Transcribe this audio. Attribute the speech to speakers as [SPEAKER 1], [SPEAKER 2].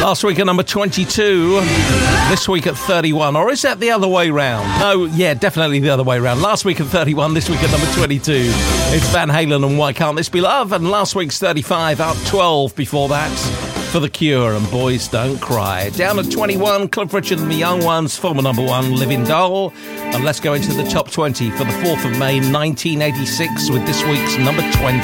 [SPEAKER 1] Last week at number 22, this week at 31, or is that the other way round? No, yeah, definitely the other way round. Last week at 31, this week at number 22. It's Van Halen and Why Can't This Be Love? And last week's 35, up 12 before that for The Cure and Boys Don't Cry. Down at 21, Cliff Richard and the Young Ones, former number 1, Living Doll. And let's go into the top 20 for the 4th of May, 1986, with this week's number 20.